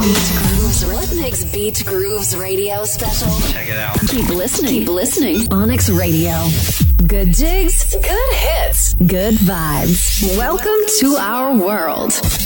Beat Grooves, Rhythmix Beat Grooves radio special. Check it out. Keep listening. Keep listening. Onyx Radio. Good jigs, good hits, good vibes. Welcome to our world.